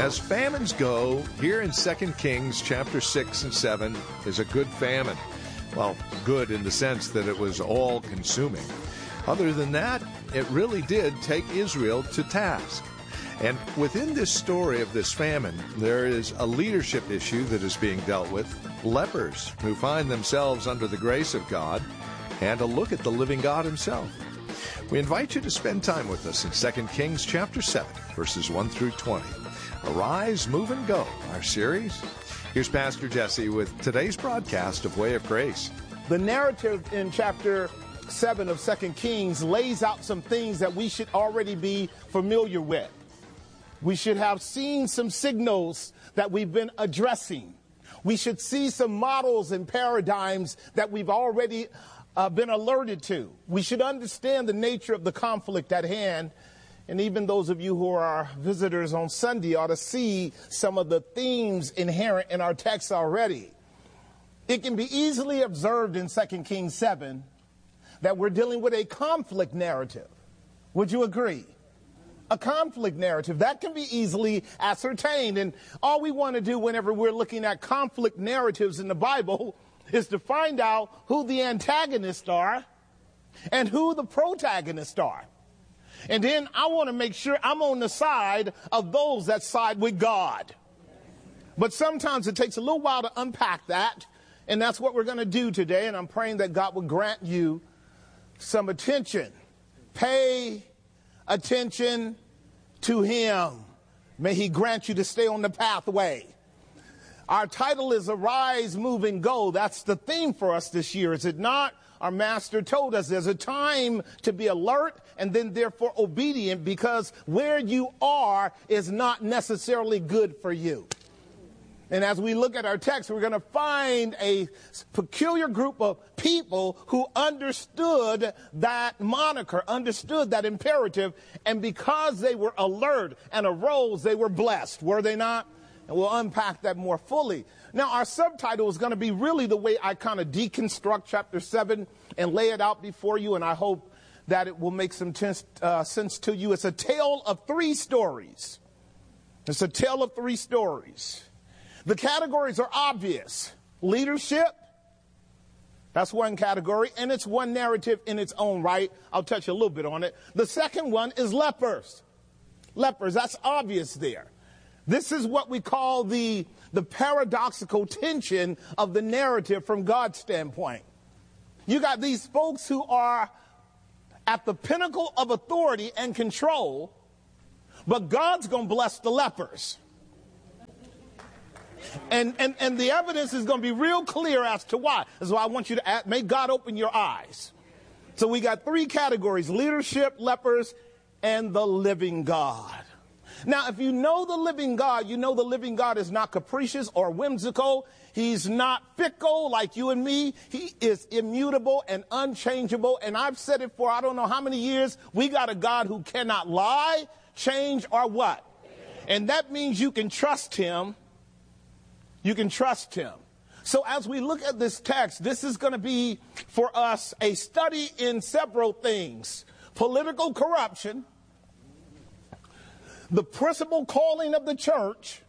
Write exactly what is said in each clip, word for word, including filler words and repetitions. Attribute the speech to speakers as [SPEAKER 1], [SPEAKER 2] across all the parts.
[SPEAKER 1] As famines go, here in Second Kings chapter six and seven is a good famine. Well, good in the sense that it was all-consuming. Other than that, it really did take Israel to task. And within this story of this famine, there is a leadership issue that is being dealt with, lepers who find themselves under the grace of God, and a look at the living God himself. We invite you to spend time with us in Second Kings chapter seven, verses one through twenty. Arise, Move, and Go, our series. Here's Pastor Jesse with today's broadcast of Way of Grace.
[SPEAKER 2] The narrative in chapter seven of Second Kings lays out some things that we should already be familiar with. We should have seen some signals that we've been addressing. We should see some models and paradigms that we've already uh, been alerted to. We should understand the nature of the conflict at hand. And even those of you who are visitors on Sunday ought to see some of the themes inherent in our text already. It can be easily observed in Second Kings seven that we're dealing with a conflict narrative. Would you agree? A conflict narrative. That can be easily ascertained. And all we want to do whenever we're looking at conflict narratives in the Bible is to find out who the antagonists are and who the protagonists are. And then I want to make sure I'm on the side of those that side with God. But sometimes it takes a little while to unpack that. And that's what we're going to do today. And I'm praying that God will grant you some attention. Pay attention to him. May he grant you to stay on the pathway. Our title is Arise, Move, and Go. That's the theme for us this year, is it not? Our master told us there's a time to be alert and then therefore obedient, because where you are is not necessarily good for you. And as we look at our text, we're going to find a peculiar group of people who understood that moniker, understood that imperative, and because they were alert and arose, they were blessed, were they not? And we'll unpack that more fully. Now, our subtitle is going to be really the way I kind of deconstruct chapter seven and lay it out before you, and I hope that it will make some tense, uh, sense to you. It's a tale of three stories. It's a tale of three stories. The categories are obvious. Leadership, that's one category, and it's one narrative in its own right. I'll touch a little bit on it. The second one is lepers. Lepers, that's obvious there. This is what we call the, the paradoxical tension of the narrative from God's standpoint. You got these folks who are at the pinnacle of authority and control, but God's going to bless the lepers. And, and, and the evidence is going to be real clear as to why. That's why I want you to ask, make God open your eyes. So we got three categories: leadership, lepers, and the living God. Now, if you know the living God, you know the living God is not capricious or whimsical. He's not fickle like you and me. He is immutable and unchangeable. And I've said it for I don't know how many years. We got a God who cannot lie, change, or what? And that means you can trust him. You can trust him. So as we look at this text, this is going to be for us a study in several things: political corruption, the principal calling of the church,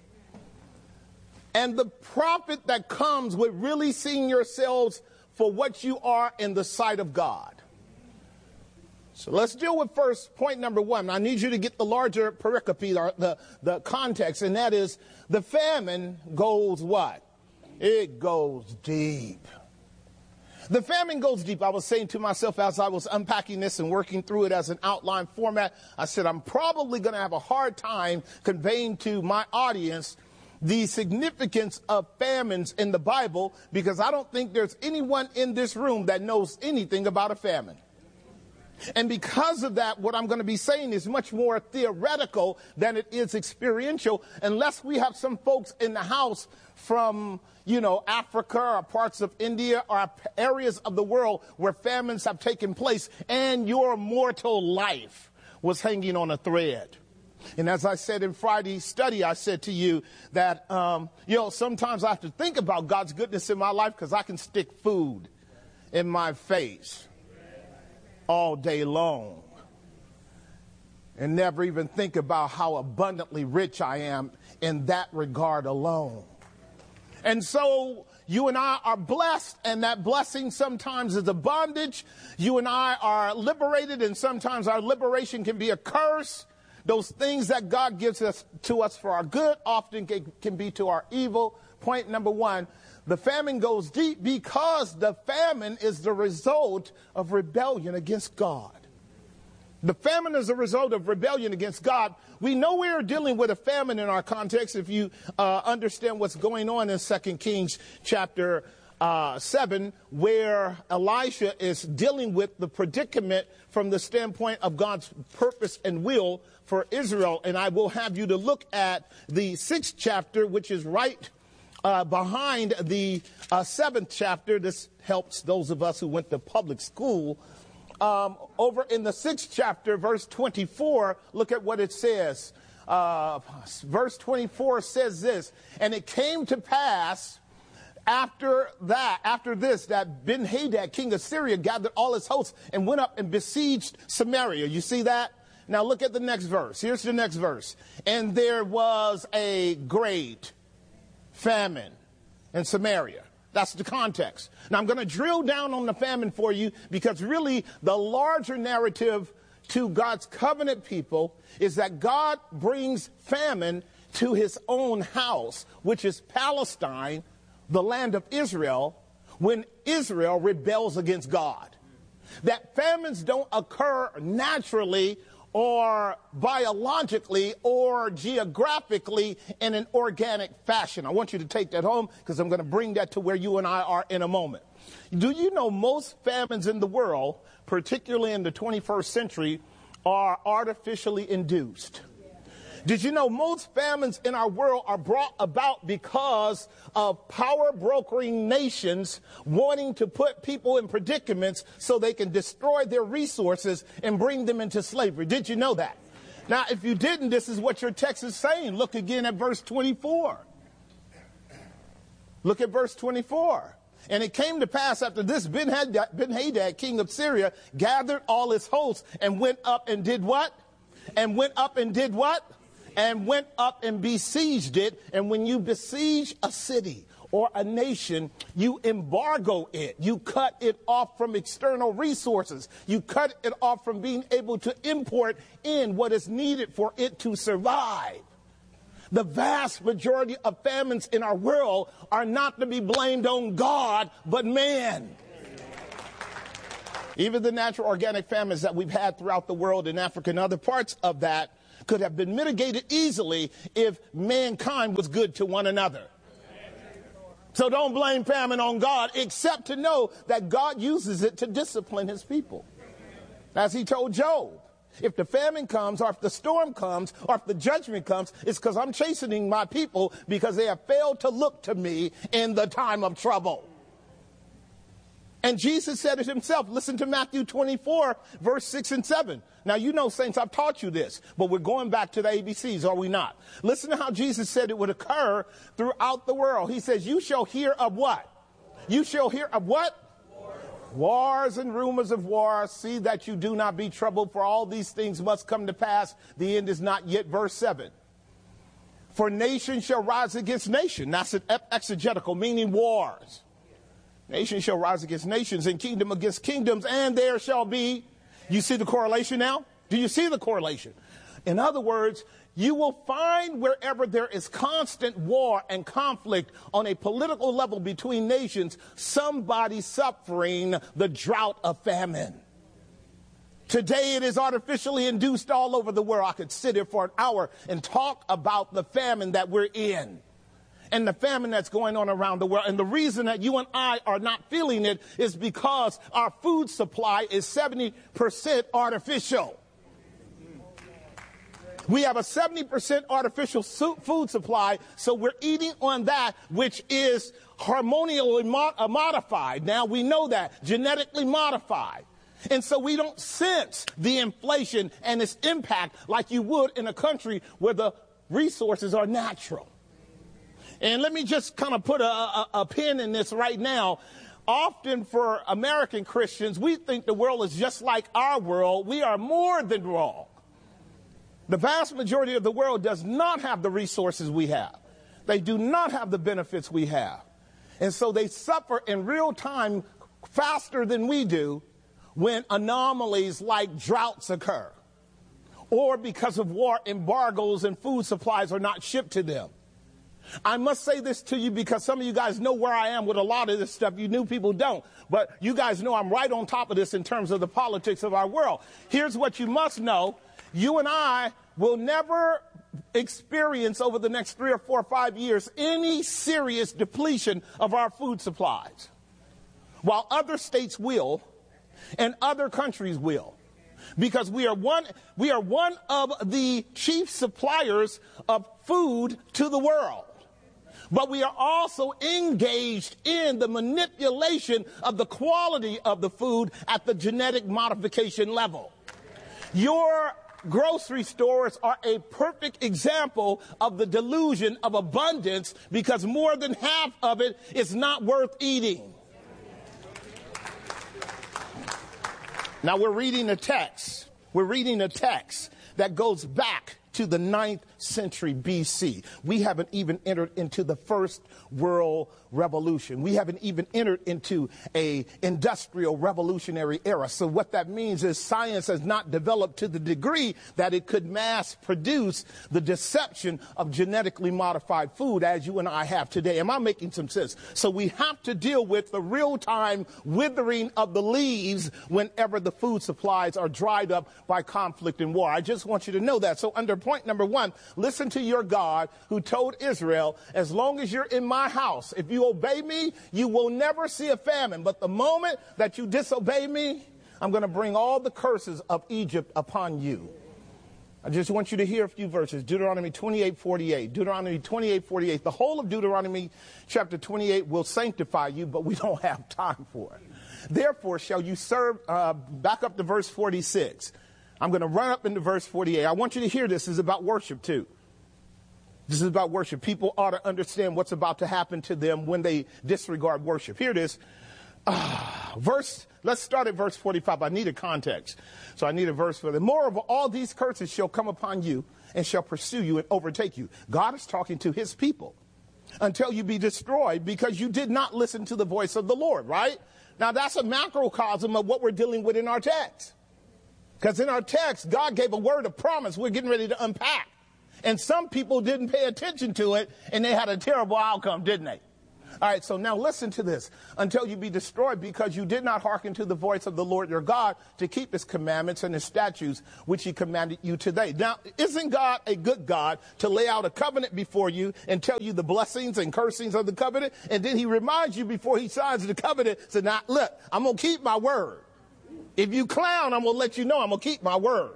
[SPEAKER 2] and the profit that comes with really seeing yourselves for what you are in the sight of God. So let's deal with first point number one. I need you to get the larger pericope, or the, the context, and that is the famine goes what? It goes deep. The famine goes deep. I was saying to myself as I was unpacking this and working through it as an outline format, I said, I'm probably going to have a hard time conveying to my audience the significance of famines in the Bible, because I don't think there's anyone in this room that knows anything about a famine. And because of that, what I'm going to be saying is much more theoretical than it is experiential, unless we have some folks in the house from, you know, Africa or parts of India or areas of the world where famines have taken place and your mortal life was hanging on a thread. And as I said in Friday's study, I said to you that, um, you know, sometimes I have to think about God's goodness in my life because I can stick food in my face all day long. and never even think about how abundantly rich I am in that regard alone. And so you and I are blessed, and that blessing sometimes is a bondage. You and I are liberated, and sometimes our liberation can be a curse. Those things that God gives us to us for our good often can, can be to our evil. Point number one, the famine goes deep because the famine is the result of rebellion against God. The famine is a result of rebellion against God. We know we are dealing with a famine in our context if you uh, understand what's going on in Second Kings chapter uh, seven, where Elisha is dealing with the predicament from the standpoint of God's purpose and will for Israel. And I will have you to look at the sixth chapter, which is right uh, behind the uh, seventh chapter. This helps those of us who went to public school. Um, over in the sixth chapter, verse twenty-four, look at what it says. Uh, verse twenty-four says this, and it came to pass after that, after this, that Ben-Hadad, king of Syria, gathered all his hosts and went up and besieged Samaria. You see that? Now look at the next verse. Here's the next verse. And there was a great famine in Samaria. That's the context. Now, I'm going to drill down on the famine for you because really the larger narrative to God's covenant people is that God brings famine to his own house, which is Palestine, the land of Israel, when Israel rebels against God. That famines don't occur naturally or biologically or geographically in an organic fashion. I want you to take that home because I'm going to bring that to where you and I are in a moment. Do you know most famines in the world, particularly in the twenty-first century, are artificially induced? Did you know most famines in our world are brought about because of power brokering nations wanting to put people in predicaments so they can destroy their resources and bring them into slavery? Did you know that? Now, if you didn't, this is what your text is saying. Look again at verse twenty-four. Look at verse twenty-four. And it came to pass after this, Ben-Hadad, Ben-Hadad, king of Syria, gathered all his hosts and went up and did what? And went up and did what? And went up and besieged it. And when you besiege a city or a nation, you embargo it. You cut it off from external resources. You cut it off from being able to import in what is needed for it to survive. The vast majority of famines in our world are not to be blamed on God, but man. Even the natural organic famines that we've had throughout the world in Africa and other parts of that could have been mitigated easily if mankind was good to one another. So don't blame famine on God, except to know that God uses it to discipline his people. As he told Job, if the famine comes, or if the storm comes, or if the judgment comes, it's because I'm chastening my people because they have failed to look to me in the time of trouble. And Jesus said it himself. Listen to Matthew twenty-four, verse six and seven. Now, you know, saints, I've taught you this, but we're going back to the A B Cs, are we not? Listen to how Jesus said it would occur throughout the world. He says, you shall hear of what? You shall hear of what? Wars, Wars and rumors of war. See that you do not be troubled, for all these things must come to pass. The end is not yet. Verse seven. For nation shall rise against nation. That's an exegetical, meaning wars. Nation shall rise against nations and kingdom against kingdoms, and there shall be, you see the correlation now? Do you see the correlation? In other words, you will find wherever there is constant war and conflict on a political level between nations, somebody suffering the drought of famine. Today it is artificially induced all over the world. I could sit here for an hour and talk about the famine that we're in. And the famine that's going on around the world. And the reason that you and I are not feeling it is because our food supply is seventy percent artificial. We have a seventy percent artificial food supply, so we're eating on that which is hormonally modified. Now we know that, genetically modified. And so we don't sense the inflation and its impact like you would in a country where the resources are natural. And let me just kind of put a, a, a pin in this right now. Often for American Christians, we think the world is just like our world. We are more than wrong. The vast majority of the world does not have the resources we have. They do not have the benefits we have. And so they suffer in real time faster than we do when anomalies like droughts occur, or because of war, embargoes and food supplies are not shipped to them. I must say this to you because some of you guys know where I am with a lot of this stuff. You new people don't. But you guys know I'm right on top of this in terms of the politics of our world. Here's what you must know. You and I will never experience over the next three or four or five years any serious depletion of our food supplies, while other states will and other countries will. Because we are one, we are one of the chief suppliers of food to the world. But we are also engaged in the manipulation of the quality of the food at the genetic modification level. Your grocery stores are a perfect example of the delusion of abundance because more than half of it is not worth eating. Now we're reading a text. We're reading a text that goes back to the ninth century B C. We haven't even entered into the first world revolution. We haven't even entered into a industrial revolutionary era. So what that means is science has not developed to the degree that it could mass produce the deception of genetically modified food as you and I have today. Am I making some sense? So we have to deal with the real-time withering of the leaves whenever the food supplies are dried up by conflict and war. I just want you to know that. So under point number one, listen to your God who told Israel, as long as you're in my house, if you obey me, you will never see a famine. But the moment that you disobey me, I'm going to bring all the curses of Egypt upon you. I just want you to hear a few verses. Deuteronomy twenty-eight forty-eight. Deuteronomy twenty-eight forty-eight. The whole of Deuteronomy chapter twenty-eight will sanctify you, but we don't have time for it. Therefore shall you serve, uh, back up to verse forty-six. I'm going to run up into verse forty-eight. I want you to hear this. This is about worship too. This is about worship. People ought to understand what's about to happen to them when they disregard worship. Here it is. Uh, verse, let's start at verse forty-five. I need a context. So I need a verse for them. Moreover, all these curses shall come upon you and shall pursue you and overtake you. God is talking to his people until you be destroyed because you did not listen to the voice of the Lord, right? Now that's a macrocosm of what we're dealing with in our text. Because in our text, God gave a word of promise we're getting ready to unpack. And some people didn't pay attention to it, and they had a terrible outcome, didn't they? All right, so now listen to this. Until you be destroyed because you did not hearken to the voice of the Lord your God to keep his commandments and his statutes, which he commanded you today. Now, isn't God a good God to lay out a covenant before you and tell you the blessings and cursings of the covenant? And then he reminds you before he signs the covenant, so now, look, I'm going to keep my word. If you clown, I'm going to let you know I'm going to keep my word.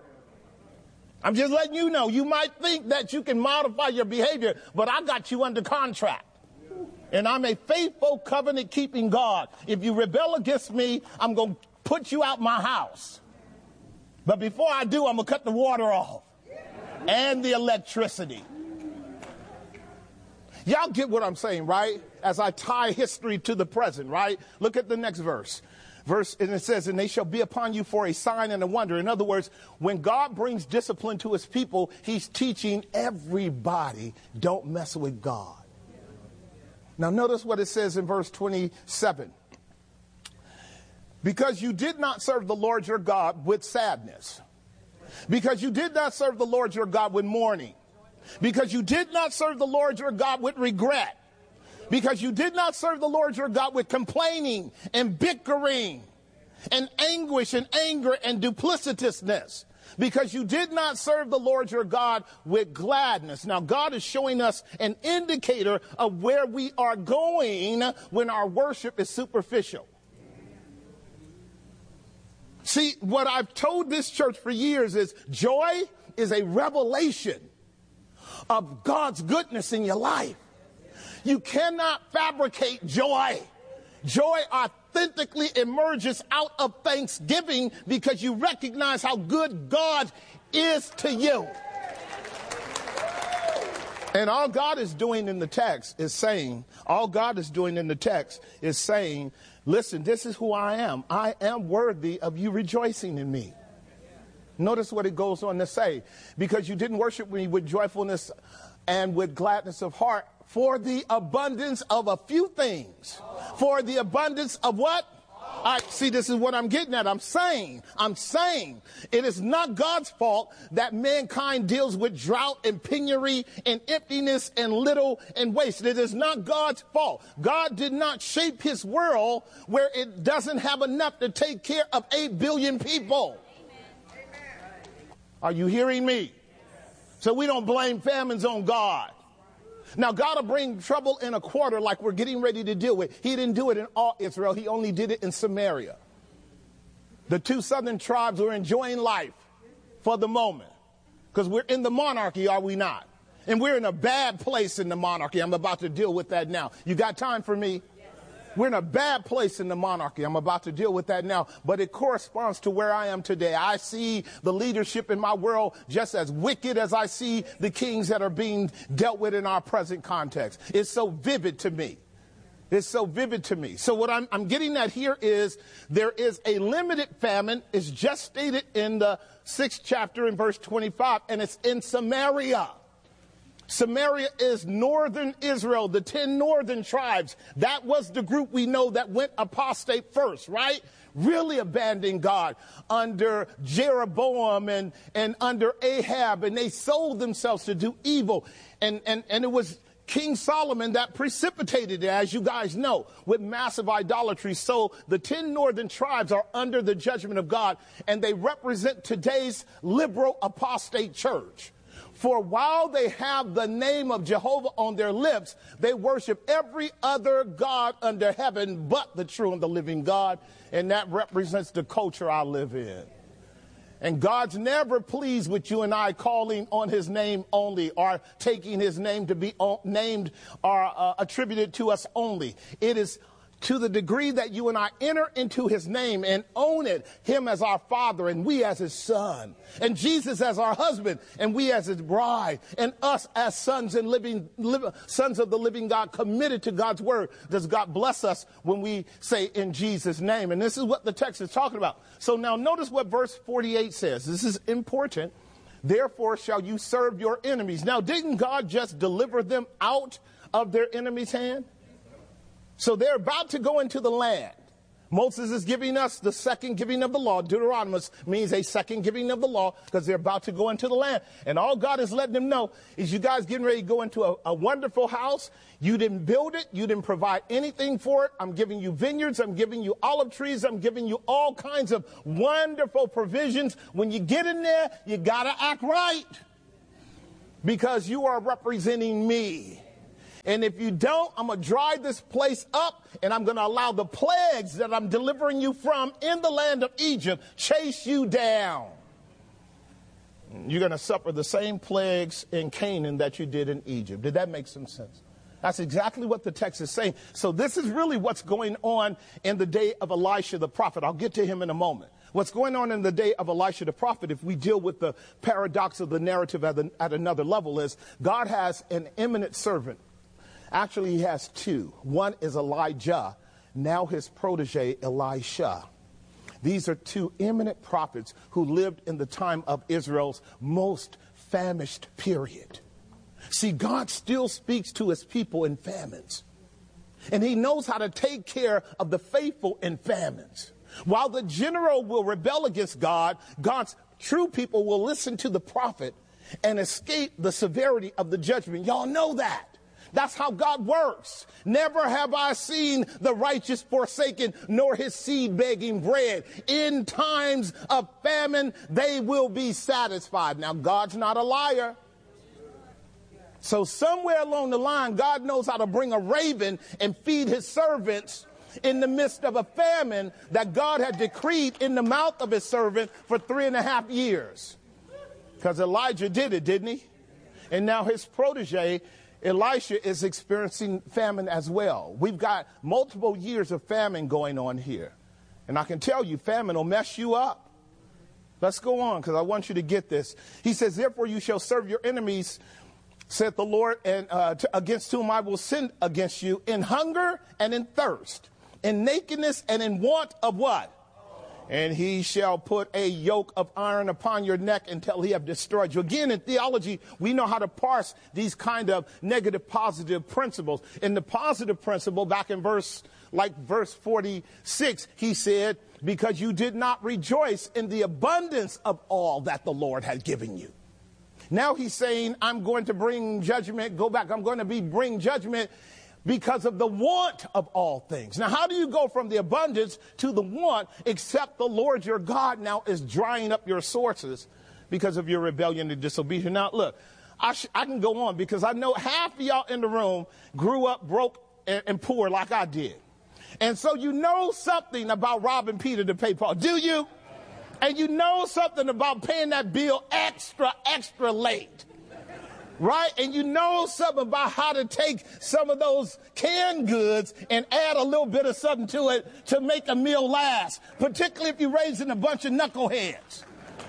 [SPEAKER 2] I'm just letting you know. You might think that you can modify your behavior, but I got you under contract. And I'm a faithful covenant-keeping God. If you rebel against me, I'm going to put you out my house. But before I do, I'm going to cut the water off and the electricity. Y'all get what I'm saying, right? As I tie history to the present, right? Look at the next verse. Verse, and it says, and they shall be upon you for a sign and a wonder. In other words, when God brings discipline to his people, he's teaching everybody, don't mess with God. Now notice what it says in verse twenty-seven. Because you did not serve the Lord your God with sadness. Because you did not serve the Lord your God with mourning. Because you did not serve the Lord your God with regret. Because you did not serve the Lord your God with complaining and bickering and anguish and anger and duplicitousness. Because you did not serve the Lord your God with gladness. Now, God is showing us an indicator of where we are going when our worship is superficial. See, what I've told this church for years is joy is a revelation of God's goodness in your life. You cannot fabricate joy. Joy authentically emerges out of thanksgiving because you recognize how good God is to you. And all God is doing in the text is saying, all God is doing in the text is saying, listen, this is who I am. I am worthy of you rejoicing in me. Notice what it goes on to say. Because you didn't worship me with joyfulness and with gladness of heart, for the abundance of a few things. For the abundance of what? All right, see, this is what I'm getting at. I'm saying, I'm saying it is not God's fault that mankind deals with drought and penury and emptiness and little and waste. It is not God's fault. God did not shape his world where it doesn't have enough to take care of eight billion people. Are you hearing me? So we don't blame famines on God. Now, God will bring trouble in a quarter like we're getting ready to deal with. He didn't do it in all Israel. He only did it in Samaria. The two southern tribes were enjoying life for the moment. Because we're in the monarchy, are we not? And we're in a bad place in the monarchy. I'm about to deal with that now. You got time for me? We're in a bad place in the monarchy. I'm about to deal with that now. But it corresponds to where I am today. I see the leadership in my world just as wicked as I see the kings that are being dealt with in our present context. It's so vivid to me. It's so vivid to me. So what I'm, I'm getting at here is there is a limited famine. It's just stated in the sixth chapter in verse twenty-five, and it's in Samaria. Samaria is northern Israel, the ten northern tribes. That was the group we know that went apostate first, right? Really abandoning God under Jeroboam and, and under Ahab, and they sold themselves to do evil. And, and, and it was King Solomon that precipitated it, as you guys know, with massive idolatry. So the ten northern tribes are under the judgment of God, and they represent today's liberal apostate church. For while they have the name of Jehovah on their lips, they worship every other god under heaven but the true and the living God. And that represents the culture I live in. And God's never pleased with you and I calling on his name only, or taking his name to be named or uh, attributed to us only. It is to the degree that you and I enter into his name and own it, him as our father and we as his son, and Jesus as our husband and we as his bride, and us as sons and living, live, sons of the living God committed to God's word, does God bless us when we say in Jesus' name. And this is what the text is talking about. So now notice what verse forty-eight says. This is important. Therefore shall you serve your enemies. Now, didn't God just deliver them out of their enemy's hand? So they're about to go into the land. Moses is giving us the second giving of the law. Deuteronomy means a second giving of the law because they're about to go into the land. And all God is letting them know is you guys getting ready to go into a, a wonderful house. You didn't build it. You didn't provide anything for it. I'm giving you vineyards. I'm giving you olive trees. I'm giving you all kinds of wonderful provisions. When you get in there, you got to act right because you are representing me. And if you don't, I'm going to dry this place up, and I'm going to allow the plagues that I'm delivering you from in the land of Egypt chase you down. You're going to suffer the same plagues in Canaan that you did in Egypt. Did that make some sense? That's exactly what the text is saying. So this is really what's going on in the day of Elisha the prophet. I'll get to him in a moment. What's going on in the day of Elisha the prophet, if we deal with the paradox of the narrative at, the, at another level, is God has an eminent servant. Actually, he has two. One is Elijah, now his protege, Elisha. These are two eminent prophets who lived in the time of Israel's most famished period. See, God still speaks to his people in famines. And he knows how to take care of the faithful in famines. While the general will rebel against God, God's true people will listen to the prophet and escape the severity of the judgment. Y'all know that. That's how God works. Never have I seen the righteous forsaken, nor his seed begging bread. In times of famine, they will be satisfied. Now, God's not a liar. So somewhere along the line, God knows how to bring a raven and feed his servants in the midst of a famine that God had decreed in the mouth of his servant for three and a half years. Because Elijah did it, didn't he? And now his protege, Elisha, is experiencing famine as well. We've got multiple years of famine going on here. And I can tell you, famine will mess you up. Let's go on, because I want you to get this. He says, therefore you shall serve your enemies, saith the Lord, and uh, to, against whom I will send against you, in hunger and in thirst, in nakedness and in want of what? And he shall put a yoke of iron upon your neck until he have destroyed you. Again, in theology, we know how to parse these kind of negative, positive principles. In the positive principle, back in verse, like verse forty-six, he said, because you did not rejoice in the abundance of all that the Lord had given you. Now he's saying, I'm going to bring judgment. Go back. I'm going to be bring judgment because of the want of all things. Now, how do you go from the abundance to the want, except the Lord your God now is drying up your sources because of your rebellion and disobedience? Now, look, I, sh- I can go on because I know half of y'all in the room grew up broke and, and poor like I did. And so you know something about robbing Peter to pay Paul. Do you? And you know something about paying that bill extra, extra late. Right? And you know something about how to take some of those canned goods and add a little bit of something to it to make a meal last, particularly if you're raising a bunch of knuckleheads.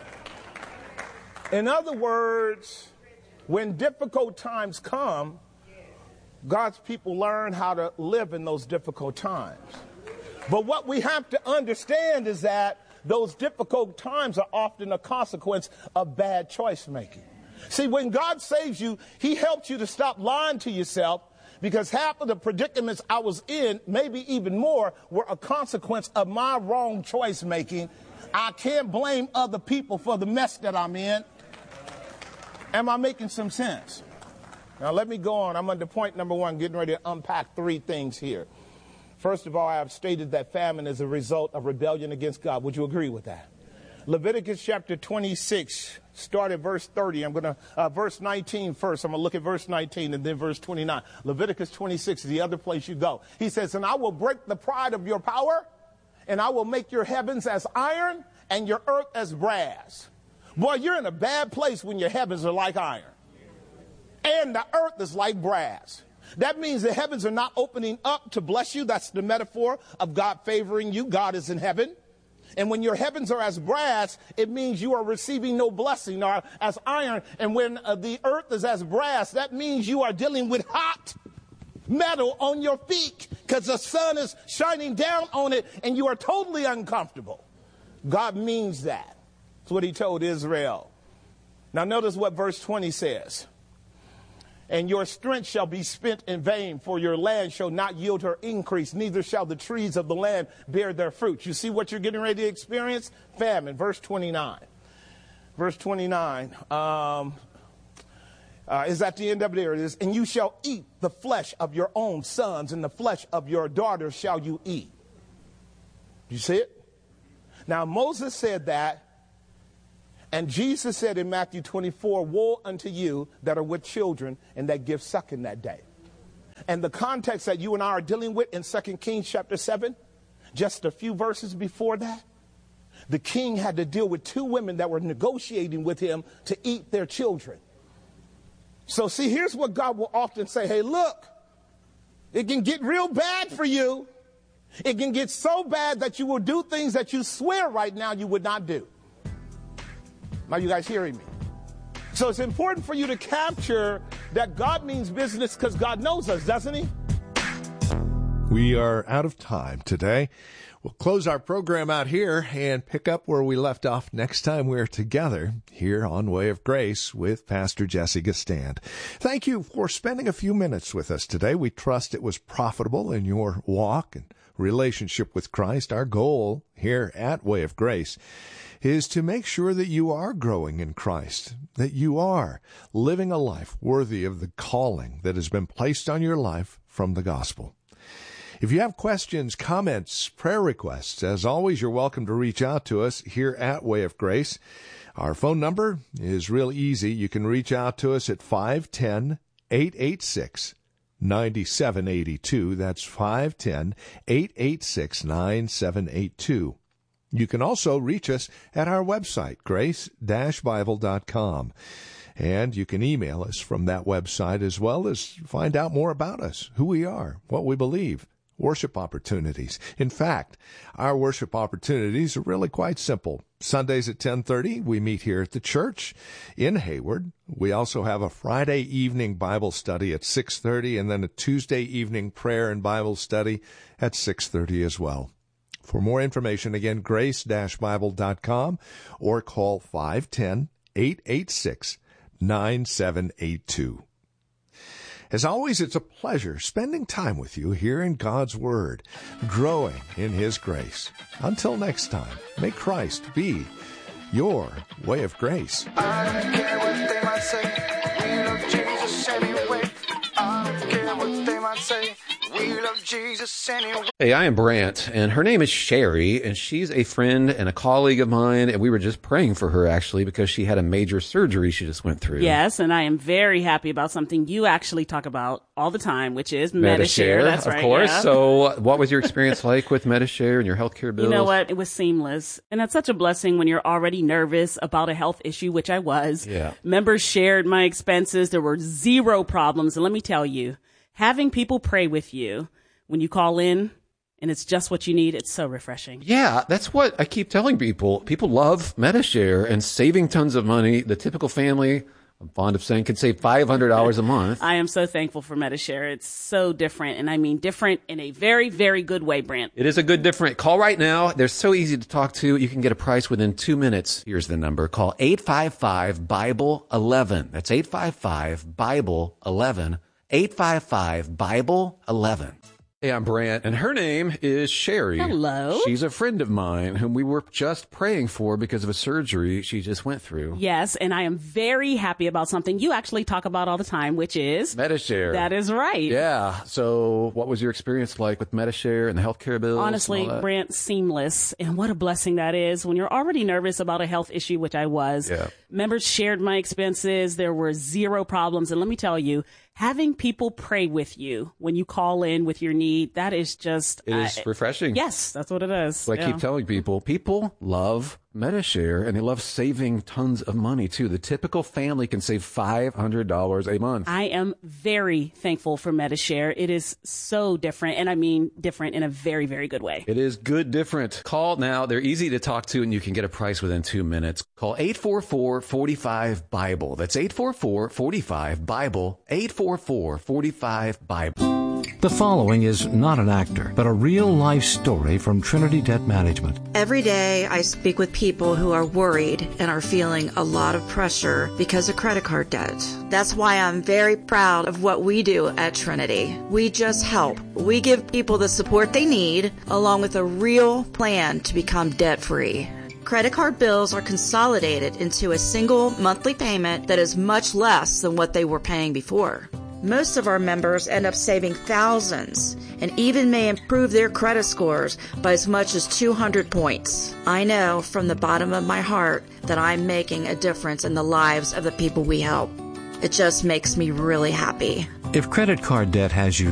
[SPEAKER 2] In other words, when difficult times come, God's people learn how to live in those difficult times. But what we have to understand is that those difficult times are often a consequence of bad choice making. See, when God saves you, he helps you to stop lying to yourself, because half of the predicaments I was in, maybe even more, were a consequence of my wrong choice making. I can't blame other people for the mess that I'm in. Am I making some sense? Now, let me go on. I'm under point number one, getting ready to unpack three things here. First of all, I have stated that famine is a result of rebellion against God. Would you agree with that? Leviticus chapter twenty-six, start at verse thirty. I'm going to, uh, verse nineteen first. I'm going to look at verse nineteen and then verse twenty-nine. Leviticus twenty-six is the other place you go. He says, and I will break the pride of your power, and I will make your heavens as iron and your earth as brass. Boy, you're in a bad place when your heavens are like iron and the earth is like brass. That means the heavens are not opening up to bless you. That's the metaphor of God favoring you. God is in heaven. And when your heavens are as brass, it means you are receiving no blessing, or as iron. And when uh, the earth is as brass, that means you are dealing with hot metal on your feet because the sun is shining down on it and you are totally uncomfortable. God means that. That's what he told Israel. Now notice what verse twenty says. And your strength shall be spent in vain, for your land shall not yield her increase, neither shall the trees of the land bear their fruit. You see what you're getting ready to experience? Famine. Verse twenty-nine. Verse twenty-nine um, uh, is at the end of it. It is, and you shall eat the flesh of your own sons, and the flesh of your daughters shall you eat. You see it? Now Moses said that. And Jesus said in Matthew twenty-four, woe unto you that are with children and that give suck in that day. And the context that you and I are dealing with in Second Kings chapter seven, just a few verses before that, the king had to deal with two women that were negotiating with him to eat their children. So see, here's what God will often say. Hey, look, it can get real bad for you. It can get so bad that you will do things that you swear right now you would not do. Are you guys hearing me? So it's important for you to capture that God means business because God knows us, doesn't he?
[SPEAKER 1] We are out of time today. We'll close our program out here and pick up where we left off next time we're together here on Way of Grace with Pastor Jesse Gistand. Thank you for spending a few minutes with us today. We trust it was profitable in your walk and relationship with Christ. Our goal here at Way of Grace is to make sure that you are growing in Christ, that you are living a life worthy of the calling that has been placed on your life from the gospel. If you have questions, comments, prayer requests, as always, you're welcome to reach out to us here at Way of Grace. Our phone number is real easy. You can reach out to us at five one zero, eight eight six, nine seven eight two. That's five one zero, eight eight six, nine seven eight two. You can also reach us at our website, grace dash bible dot com. And you can email us from that website as well as find out more about us, who we are, what we believe, worship opportunities. In fact, our worship opportunities are really quite simple. Sundays at ten thirty, we meet here at the church in Hayward. We also have a Friday evening Bible study at six thirty and then a Tuesday evening prayer and Bible study at six thirty as well. For more information, again, grace dash bible dot com or call five one zero, eight eight six, nine seven eight two. As always, it's a pleasure spending time with you here in God's Word, growing in His grace. Until next time, may Christ be your way of grace.
[SPEAKER 3] I don't care what they might say, we love Jesus anyway. I don't care what they might say, we love Jesus anyway.
[SPEAKER 4] Hey, I am Brant, and her name is Sherry, and she's a friend and a colleague of mine, and we were just praying for her, actually, because she had a major surgery she just went through.
[SPEAKER 5] Yes, and I am very happy about something you actually talk about all the time, which is Medi-Share. That's right.
[SPEAKER 4] Of course.
[SPEAKER 5] Yeah.
[SPEAKER 4] So what was your experience like with Medi-Share and your healthcare bills?
[SPEAKER 5] You know what? It was seamless. And that's such a blessing when you're already nervous about a health issue, which I was.
[SPEAKER 4] Yeah.
[SPEAKER 5] Members shared my expenses. There were zero problems. And let me tell you, having people pray with you when you call in and it's just what you need, it's so refreshing.
[SPEAKER 4] Yeah, that's what I keep telling people. People love Medi-Share and saving tons of money. The typical family, I'm fond of saying, can save five hundred dollars a month.
[SPEAKER 5] I am so thankful for Medi-Share. It's so different. And I mean different in a very, very good way, Brant.
[SPEAKER 4] It is a good different. Call right now. They're so easy to talk to. You can get a price within two minutes. Here's the number. Call eight five five, Bible eleven. That's eight five five, Bible eleven. eight five five, Bible eleven. Hey, I'm Brant, and her name is Sherry.
[SPEAKER 5] Hello.
[SPEAKER 4] She's a friend of mine whom we were just praying for because of a surgery she just went through.
[SPEAKER 5] Yes, and I am very happy about something you actually talk about all the time, which is
[SPEAKER 4] Medi-Share.
[SPEAKER 5] That is right.
[SPEAKER 4] Yeah. So what was your experience like with Medi-Share and the healthcare bills?
[SPEAKER 5] Honestly, Brant, seamless. And what a blessing that is when you're already nervous about a health issue, which I was.
[SPEAKER 4] Yeah.
[SPEAKER 5] Members shared my expenses. There were zero problems. And let me tell you, having people pray with you when you call in with your need, that is just...
[SPEAKER 4] It is
[SPEAKER 5] uh,
[SPEAKER 4] refreshing.
[SPEAKER 5] Yes, that's what it is.
[SPEAKER 4] So I
[SPEAKER 5] yeah.
[SPEAKER 4] keep telling people, people love Medi-Share, and they love saving tons of money, too. The typical family can save five hundred dollars a month.
[SPEAKER 5] I am very thankful for Medi-Share. It is so different, and I mean different in a very, very good way.
[SPEAKER 4] It is good different. Call now. They're easy to talk to, and you can get a price within two minutes. Call eight four four, four five, Bible. That's eight four four, four five, Bible, eight four four, four five, Bible.
[SPEAKER 6] The following is not an actor, but a real-life story from Trinity Debt Management.
[SPEAKER 7] Every day I speak with people who are worried and are feeling a lot of pressure because of credit card debt. That's why I'm very proud of what we do at Trinity. We just help. We give people the support they need, along with a real plan to become debt-free. Credit card bills are consolidated into a single monthly payment that is much less than what they were paying before. Most of our members end up saving thousands and even may improve their credit scores by as much as two hundred points. I know from the bottom of my heart that I'm making a difference in the lives of the people we help. It just makes me really happy.
[SPEAKER 6] If credit card debt has you